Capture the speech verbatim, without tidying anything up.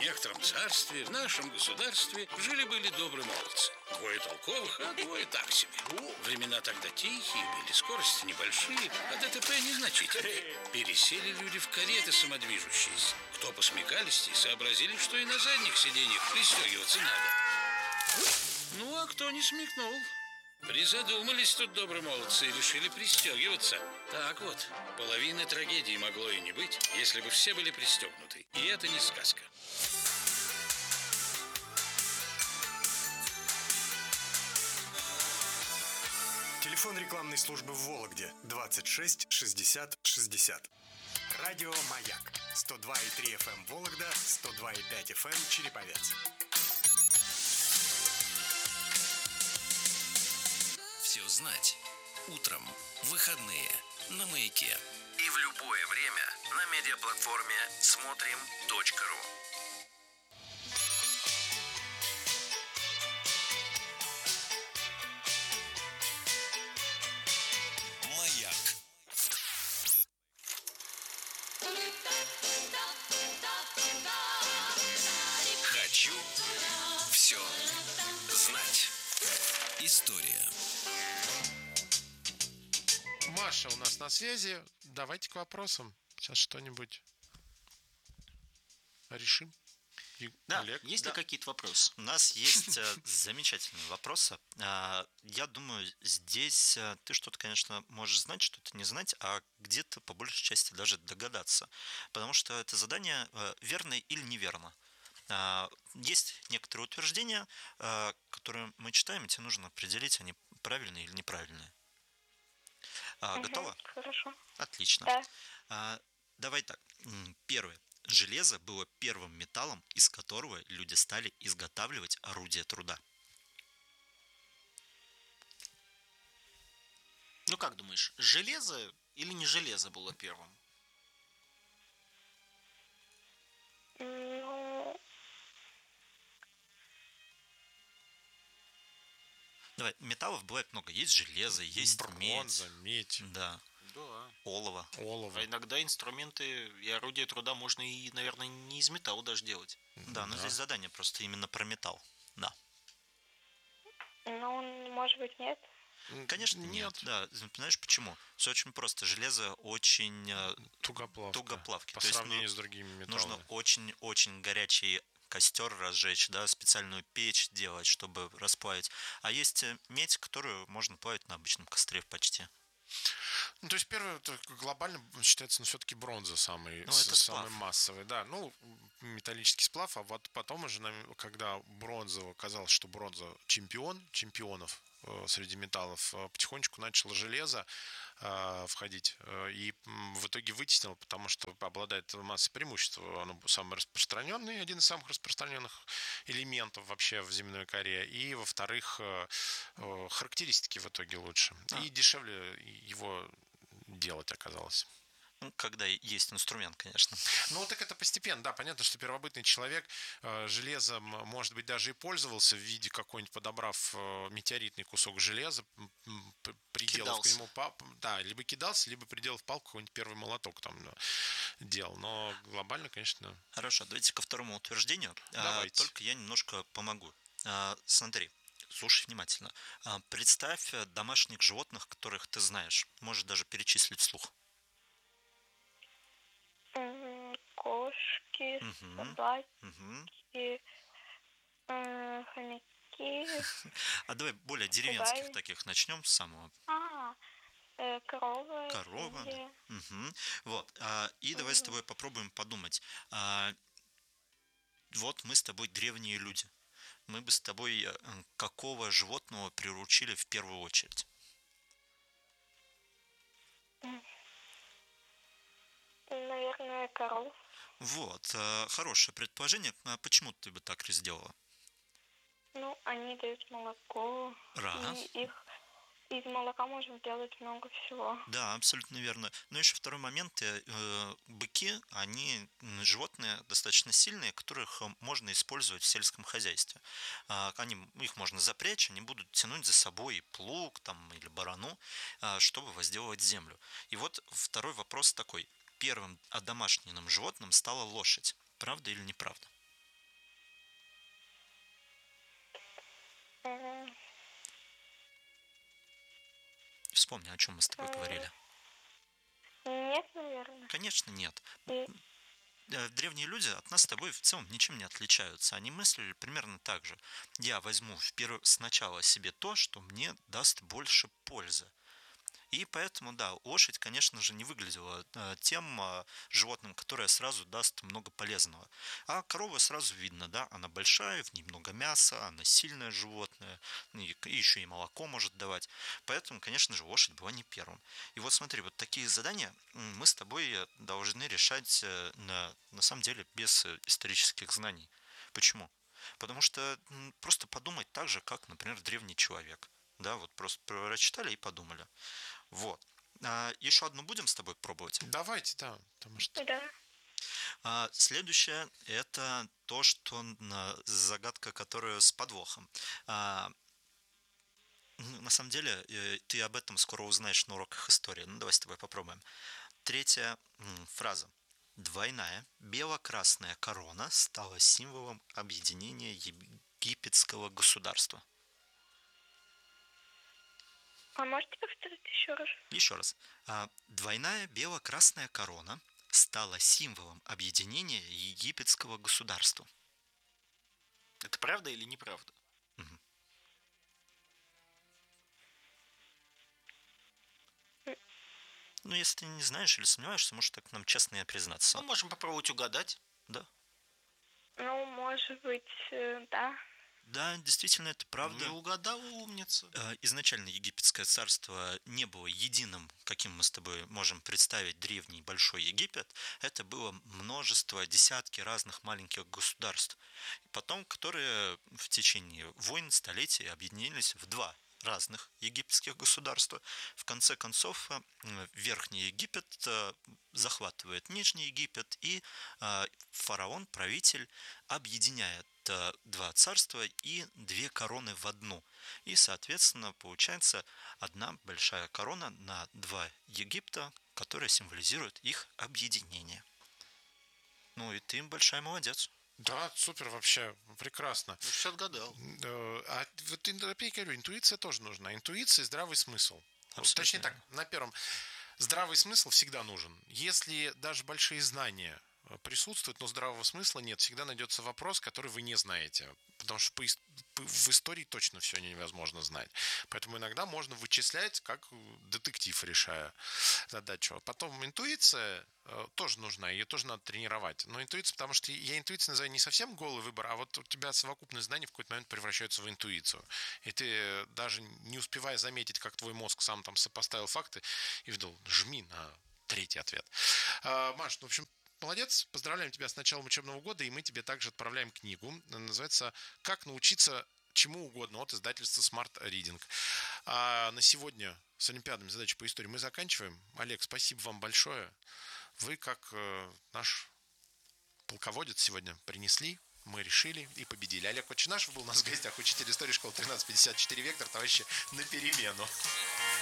некотором царстве, в нашем государстве, жили-были добрые молодцы. Двое толковых, а двое так себе. Времена тогда тихие были, скорости небольшие, а ДТП незначительные. Пересели люди в кареты самодвижущиеся. Кто посмекалистей, сообразили, что и на задних сиденьях пристегиваться надо. Ну, а кто не смекнул? Призадумались тут добрые молодцы и решили пристегиваться. Так вот, половины трагедии могло и не быть, если бы все были пристегнуты. И это не сказка. Телефон рекламной службы в Вологде двадцать шесть шестьдесят шестьдесят. Радио «Маяк» сто два и три эф эм Вологда, сто два и пять эф эм Череповец. Все знать. Утром, в выходные, на Маяке. И в любое время на медиаплатформе смотрим точка ру. Маяк. Хочу все знать. История. Маша у нас на связи. Давайте к вопросам. Сейчас что-нибудь решим. И Да, Олег? есть Да. ли какие-то вопросы? У нас есть э, замечательные вопросы. А, Я думаю, здесь э, ты что-то, конечно, можешь знать, что-то не знать, а где-то по большей части даже догадаться. Потому что это задание э, верно или неверно. А, Есть некоторые утверждения, э, которые мы читаем, и тебе нужно определить, они правильные или неправильные. А, Мгм, Готово? Хорошо. Отлично. Да. А, Давай так. М, Первое. Железо было первым металлом, из которого люди стали изготавливать орудия труда. Ну как думаешь, железо или не железо было первым? Ну, Давай, металлов бывает много. Есть железо, есть Бронза, медь, медь, да, Да. олово. олово. А иногда инструменты и орудия труда можно и, наверное, не из металла даже делать. Да, но Да. здесь задание просто именно про металл. Да. ну, может быть, нет. Конечно, нет. Да, знаешь почему? Все очень просто. Железо очень э, Тугоплавко. тугоплавкий. По То есть, сравнению ну, с другими металлами. нужно очень-очень горячий костер разжечь, да, специальную печь делать, чтобы расплавить. А есть э, медь, которую можно плавить на обычном костре почти. Ну, то есть первое, это глобально считается, ну, все-таки бронза самый, Ну, с- это самый сплав. массовый, да, ну, металлический сплав, а вот потом уже, нам- когда бронза, оказалось, что бронза чемпион, чемпионов э, среди металлов, э, потихонечку начало железо э, входить, э, и м, в итоге вытеснило, потому что обладает массой преимуществ, оно самый распространенный, один из самых распространенных элементов вообще в земной коре, и, во-вторых, э, э, характеристики в итоге лучше, А. и дешевле его делать оказалось. Ну, когда есть инструмент, конечно. Ну, так это постепенно, да, понятно, что первобытный человек э, железом, может быть, даже и пользовался в виде какой-нибудь, подобрав э, метеоритный кусок железа, м, м, п- приделав к Кидался. нему, па- да, либо кидался, либо приделав палку, какой-нибудь первый молоток там э, делал, но глобально, конечно, Хорошо, давайте ко второму утверждению. А, Давайте. Только я немножко помогу. А, Смотри, слушай внимательно. А, Представь э, домашних животных, которых ты знаешь. Можешь даже перечислить вслух. М, Кошки, Мгм. собаки, Мгм. м, хомяки, А давай более деревенских Попугаи. таких начнем с самого. а, э, корова, Корова, да. свиньи. Мгм. Вот. а, И давай с тобой попробуем подумать. А, Вот мы с тобой древние люди. Мы бы с тобой э, какого животного приручили в первую очередь? Наверное, коров. Вот, э, хорошее предположение. А почему ты бы так и сделала? Ну, они дают молоко, Раз. и их из молока можно сделать много всего. Да, абсолютно верно. Но еще второй момент. э, э, Быки, они м, животные достаточно сильные, которых э, можно использовать в сельском хозяйстве. А, Они, их можно запрячь, они будут тянуть за собой и плуг там, или барану, а, чтобы возделывать землю. И вот второй вопрос такой. Первым одомашненным животным стала лошадь. Правда или неправда? М, Вспомни, о чем мы с тобой м, говорили. Нет, наверное. Конечно, нет. И- Э, Древние люди от нас с тобой в целом ничем не отличаются. Они мыслили примерно так же. Я возьму в перв- сначала себе то, что мне даст больше пользы. И поэтому, да, лошадь, конечно же, не выглядела э, тем э, животным, которое сразу даст много полезного. А корова сразу видно, да, она большая, в ней много мяса, она сильное животное, и, и еще и молоко может давать. Поэтому, конечно же, лошадь была не первым. И вот смотри, вот такие задания м, мы с тобой э, должны решать э, на, на самом деле без э, исторических знаний. Почему? Потому что м, просто подумать так же, как, например, древний человек. Да, вот просто прочитали и подумали. Вот. А, еще одну будем с тобой пробовать. Давайте, да, потому что... Да. А, следующее это то, что на- загадка, которая с подвохом. А, ну, на самом деле, э, ты об этом скоро узнаешь на уроках истории. Ну, давай с тобой попробуем. Третья м, фраза. Двойная бело-красная корона стала символом объединения египетского государства. А можете повторить еще раз? Еще раз. А, Двойная бело-красная корона стала символом объединения египетского государства. Это правда или неправда? Мгм. Ну, если ты не знаешь или сомневаешься, можешь так нам честно и признаться. Мы можем попробовать угадать. Да. Ну, может быть, э, да. Да, действительно, это правда. Не угадала, умница. Э, Изначально египетское царство не было единым, каким мы с тобой можем представить древний Большой Египет. Это было множество, десятки разных маленьких государств, потом которые в течение войн, столетий объединились в два разных египетских государства. В конце концов, э, Верхний Египет э, захватывает Нижний Египет, и э, фараон, правитель, объединяет э, два царства и две короны в одну. И, соответственно, получается одна большая корона на два Египта, которая символизирует их объединение. Ну и ты большая молодец. Да, супер, вообще, прекрасно. Ну, все отгадал. Э, А вот ин- опять говорю, интуиция тоже нужна. Интуиция и здравый смысл. Абсолютно Точнее так, верно. на первом. Здравый смысл всегда нужен. Если даже большие знания э, присутствуют, но здравого смысла нет, всегда найдется вопрос, который вы не знаете. Потому что по ис- по- в истории точно все невозможно знать. Поэтому иногда можно вычислять, как э, детектив, решая задачу. Потом интуиция э, тоже нужна, ее тоже надо тренировать. Но интуиция, потому что я интуицию называю не совсем голый выбор, а вот у тебя совокупность знаний в какой-то момент превращается в интуицию. И ты даже не успевая заметить, как твой мозг сам там сопоставил факты, и вдруг жми на третий ответ. А, Маш, ну, в общем, молодец, поздравляем тебя с началом учебного года, и мы тебе также отправляем книгу. Она называется «Как научиться чему угодно» от издательства Smart Reading. А на сегодня с олимпиадами задачи по истории мы заканчиваем. Олег, спасибо вам большое. Вы, как э, наш полководец, сегодня принесли, мы решили и победили. Олег Кочинашев был у нас в гостях, учитель истории школы тринадцать пятьдесят четыре «Вектор», товарищи, на перемену.